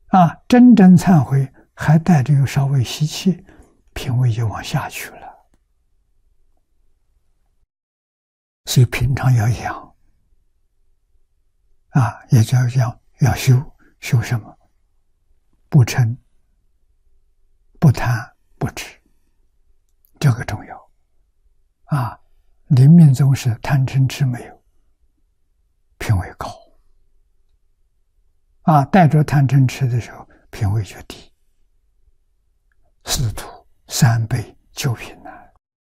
真正忏悔还带着有稍微习气，品位就往下去了。所以平常要养也叫讲要修什么？不嗔、不贪、不痴，这个重要临命终时贪嗔痴没有，品位高带着贪嗔痴的时候，品位就低。四土三辈九品